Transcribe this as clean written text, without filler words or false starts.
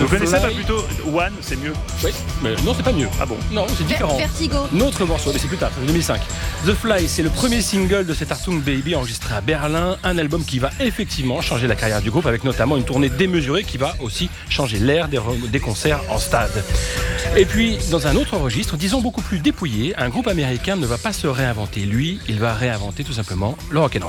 Vous connaissez pas plutôt One, c'est mieux. Oui, mais non, c'est pas mieux. Ah bon? Non, c'est différent. Vertigo. Notre morceau, mais c'est plus tard, c'est 2005. The Fly, c'est le premier single de cet Achtung Baby enregistré à Berlin, un album qui va effectivement changer la carrière du groupe avec notamment une tournée démesurée qui va aussi changer l'air des concerts en stade. Et puis, dans un autre registre, disons beaucoup plus dépouillé, un groupe américain ne va pas se réinventer. Lui, il va réinventer tout simplement le rock'n'roll.